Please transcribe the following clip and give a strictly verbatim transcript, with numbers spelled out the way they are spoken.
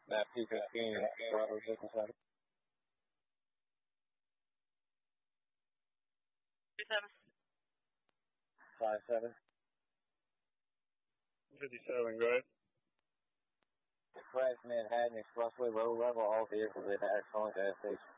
Map P fifteen, Bravo fifty-seven. fifty-seven. five seven. fifty-seven, go ahead. Crash Manhattan Expressway, low level, all vehicles at Axon gas station.